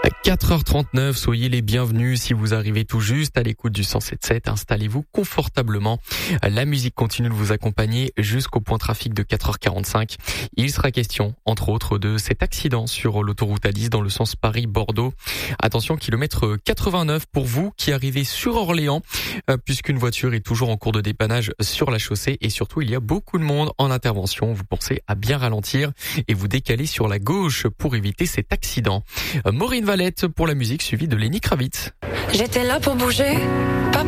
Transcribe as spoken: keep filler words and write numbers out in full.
quatre heures trente-neuf, soyez les bienvenus si vous arrivez tout juste à l'écoute du cent sept sept. Installez-vous confortablement. La musique continue de vous accompagner jusqu'au point trafic de quatre heures quarante-cinq. Il sera question, entre autres, de cet accident sur l'autoroute A dix dans le sens Paris-Bordeaux. Attention, kilomètre quatre-vingt-neuf pour vous qui arrivez sur Orléans, puisqu'une voiture est toujours en cours de dépannage sur la chaussée et surtout il y a beaucoup de monde en intervention. Vous pensez à bien ralentir et vous décaler sur la gauche pour éviter cet accident. Maureen Valette pour la musique suivie de Lenny Kravitz. J'étais là pour bouger, pas